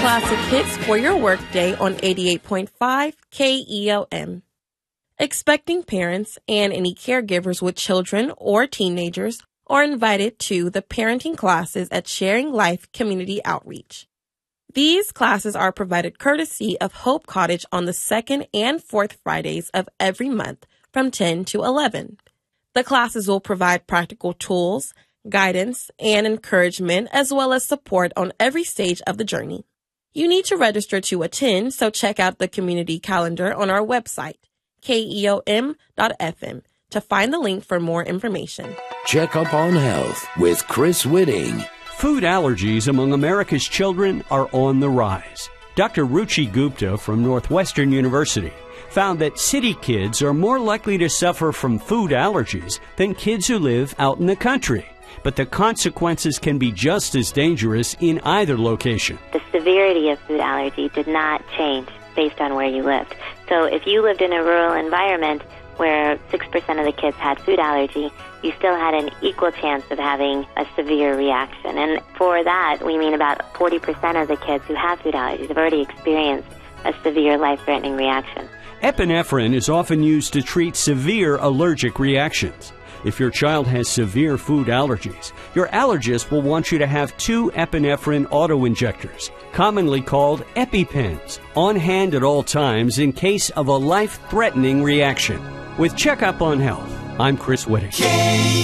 Classic hits for your workday on 88.5 KELM. Expecting parents and any caregivers with children or teenagers are invited to the parenting classes at Sharing Life Community Outreach. These classes are provided courtesy of Hope Cottage on the second and fourth Fridays of every month from 10 to 11. The classes will provide practical tools, guidance, and encouragement, as well as support on every stage of the journey. You need to register to attend, so check out the community calendar on our website, KELM.FM, to find the link for more information. Check Up on Health with Chris Whitting. Food allergies among America's children are on the rise. Dr. Ruchi Gupta from Northwestern University found that city kids are more likely to suffer from food allergies than kids who live out in the country. But the consequences can be just as dangerous in either location. The severity of food allergy did not change based on where you lived. So if you lived in a rural environment where 6% of the kids had food allergy, you still had an equal chance of having a severe reaction. And for that, we mean about 40% of the kids who have food allergies have already experienced a severe life-threatening reaction. Epinephrine is often used to treat severe allergic reactions. If your child has severe food allergies, your allergist will want you to have 2 epinephrine auto-injectors, commonly called EpiPens, on hand at all times in case of a life-threatening reaction. With Checkup on Health, I'm Chris Whitting.